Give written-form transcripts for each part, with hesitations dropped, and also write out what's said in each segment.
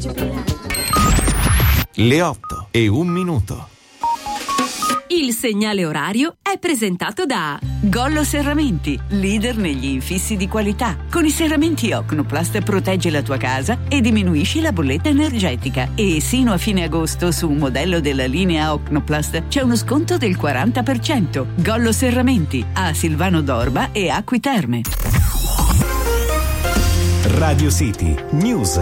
Le 8:01. Il segnale orario è presentato da Gollo Serramenti, leader negli infissi di qualità. Con i serramenti Ocnoplast proteggi la tua casa e diminuisci la bolletta energetica. E sino a fine agosto su un modello della linea Ocnoplast c'è uno sconto del 40%. Gollo Serramenti a Silvano d'Orba e Acqui Terme. Radio City News.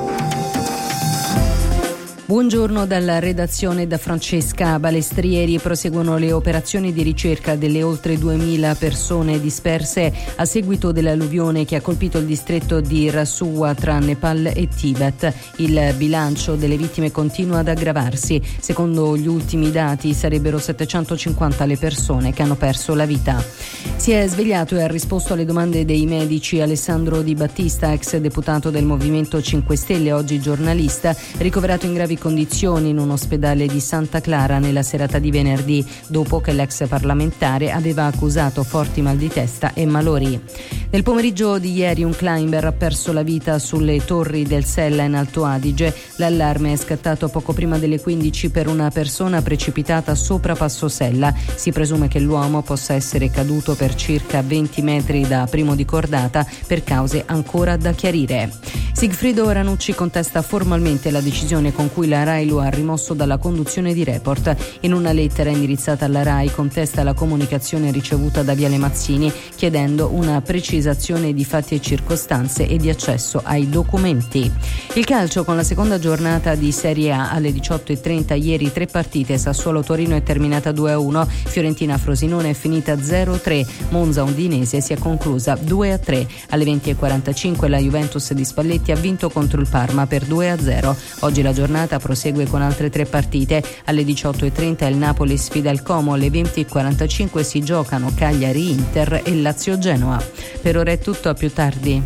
Buongiorno dalla redazione da Francesca Balestrieri. Proseguono le operazioni di ricerca delle oltre 2000 persone disperse a seguito dell'alluvione che ha colpito il distretto di Rasuwa tra Nepal e Tibet. Il bilancio delle vittime continua ad aggravarsi. Secondo gli ultimi dati sarebbero 750 le persone che hanno perso la vita. Si è svegliato e ha risposto alle domande dei medici Alessandro Di Battista, ex deputato del Movimento 5 Stelle, oggi giornalista, ricoverato in gravi condizioni in un ospedale di Santa Clara nella serata di venerdì, dopo che l'ex parlamentare aveva accusato forti mal di testa e malori. Nel pomeriggio di ieri un climber ha perso la vita sulle torri del Sella in Alto Adige. L'allarme è scattato poco prima delle 15 per una persona precipitata sopra Passo Sella. Si presume che l'uomo possa essere caduto per circa 20 metri da Primo di Cordata per cause ancora da chiarire. Sigfrido Ranucci contesta formalmente la decisione con cui la RAI lo ha rimosso dalla conduzione di Report. In una lettera indirizzata alla RAI contesta la comunicazione ricevuta da Viale Mazzini, chiedendo una precisazione di fatti e circostanze e di accesso ai documenti. Il calcio, con la seconda giornata di Serie A alle 18:30 ieri 3 partite. Sassuolo-Torino è terminata 2-1, Fiorentina-Frosinone è finita 0-3, Monza-Udinese si è conclusa 2-3. Alle 20:45 la Juventus di Spalletti ha vinto contro il Parma per 2-0. Oggi la giornata prosegue con altre 3 partite. Alle 18:30 il Napoli sfida il Como, alle 20:45 si giocano Cagliari-Inter e Lazio-Genoa. Per ora è tutto, a più tardi.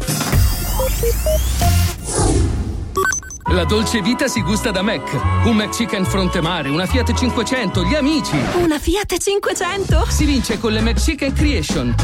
La dolce vita si gusta da Mac. Un McChicken fronte mare, una Fiat 500, gli amici. Una Fiat 500? Si vince con le McChicken Creation.